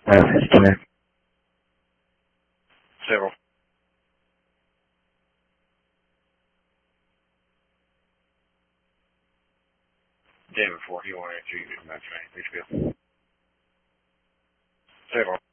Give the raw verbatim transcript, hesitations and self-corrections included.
Uh, still there. Several. David four, he wanted to use my train. Please go. Several.